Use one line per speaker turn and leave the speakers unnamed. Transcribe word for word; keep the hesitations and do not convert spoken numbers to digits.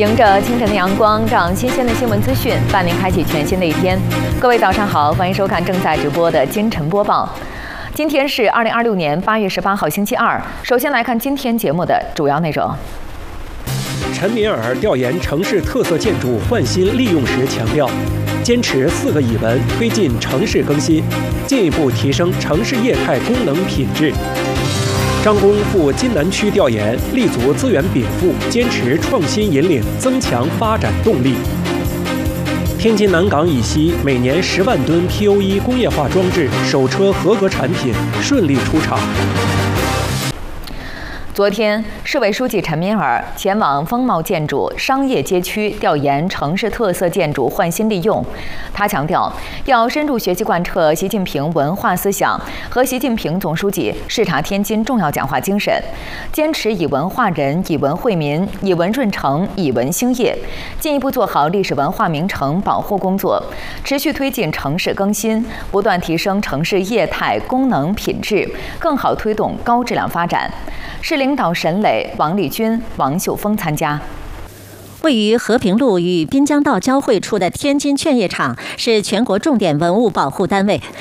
迎着清晨的阳光，让新鲜的新闻资讯伴您开启全新的一天。各位早上好，欢迎收看正在直播的今晨播报。今天是二零二六年八月十八号，星期二。首先来看今天节目的主要内容。
陈敏尔调研城市特色建筑换新利用时强调，坚持四个以文，推进城市更新，进一步提升城市业态功能品质。张公赴津南区调研，立足资源禀赋，坚持创新引领，增强发展动力。天津南港以西每年十万吨 P O E 工业化装置首车合格产品顺利出厂。
昨天，市委书记陈敏尔前往风貌建筑商业街区调研城市特色建筑换新利用。他强调，要深入学习贯彻习近平文化思想和习近平总书记视察天津重要讲话精神，坚持以文化人、以文惠民、以文润城、以文兴业，进一步做好历史文化名城保护工作，持续推进城市更新，不断提升城市业态功能品质，更好推动高质量发展。市领导沈磊、王立军、王秀峰参加。
位于和平路与滨江道交汇处的天津劝业场是全国重点文物保护单位，